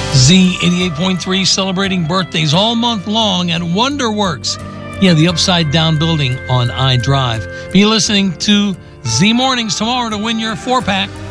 Z88.3 celebrating birthdays all month long at Wonderworks. Yeah, the upside down building on I Drive. Be listening to Z Mornings tomorrow to win your 4-pack.